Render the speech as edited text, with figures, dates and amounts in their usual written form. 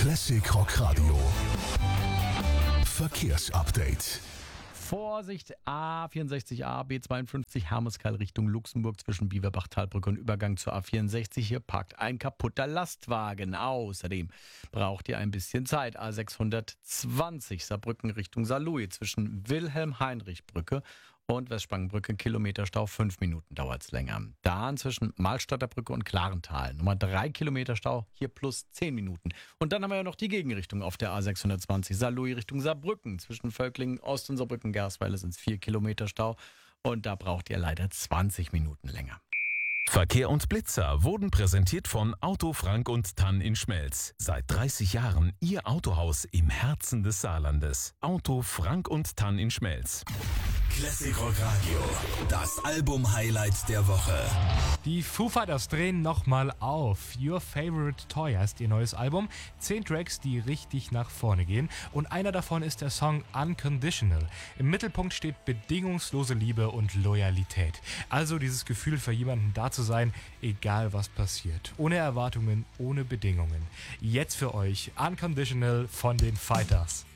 Classic Rock Radio. Verkehrsupdate. Vorsicht, A64A, B52 Hermeskeil Richtung Luxemburg zwischen Bieberbach-Talbrücke und Übergang zur A64. Hier parkt ein kaputter Lastwagen. Außerdem braucht ihr ein bisschen Zeit. A620 Saarbrücken Richtung Saarlouis zwischen Wilhelm-Heinrich-Brücke und Westspangenbrücke, Kilometerstau, 5 Minuten dauert es länger. Dann zwischen Malstadter Brücke und Klarental. Nummer 3 Kilometer Stau, hier plus 10 Minuten. Und dann haben wir ja noch die Gegenrichtung auf der A620. Saarlouis Richtung Saarbrücken. Zwischen Völklingen, Ost- und Saarbrücken-Gersweiler sind es 4 Kilometer Stau. Und da braucht ihr leider 20 Minuten länger. Verkehr und Blitzer wurden präsentiert von Auto Frank und Tann in Schmelz. Seit 30 Jahren Ihr Autohaus im Herzen des Saarlandes. Auto Frank und Tann in Schmelz. Classic Rock Radio. Das Album-Highlight der Woche. Die Foo Fighters drehen nochmal auf. Your Favorite Toy heißt ihr neues Album. 10 Tracks, die richtig nach vorne gehen. Und einer davon ist der Song Unconditional. Im Mittelpunkt steht bedingungslose Liebe und Loyalität. Also dieses Gefühl, für jemanden da zu sein, egal was passiert. Ohne Erwartungen, ohne Bedingungen. Jetzt für euch Unconditional von den Fighters.